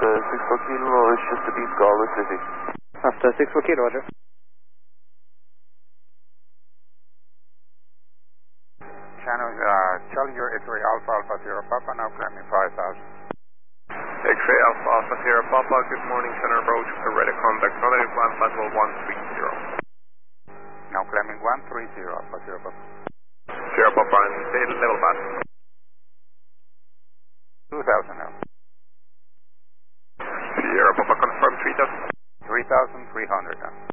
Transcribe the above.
6 Kilo, it's just a beat Galway City. After 6 Kilo, Roger. Channel Challenger X-ray Alpha Alpha Sierra Papa, now climbing 5,000. X-ray Alpha Alpha Sierra Papa, good morning, center approach, ready contact, runway plan platform 130. Now climbing 130 Alpha Sierra Papa. Sierra Papa and stay level pass. 2,000 now. Sierra Papa confirm 3,000. 3,300 now.